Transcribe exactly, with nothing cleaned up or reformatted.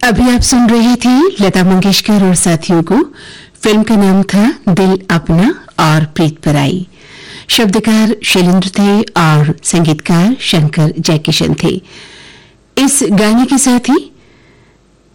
अभी आप सुन रहे थे लता मंगेशकर और साथियों को। फिल्म का नाम था दिल अपना और प्रीत पराई। शब्दकार शैलेंद्र थे और संगीतकार शंकर जयकिशन थे। इस गाने के साथ ही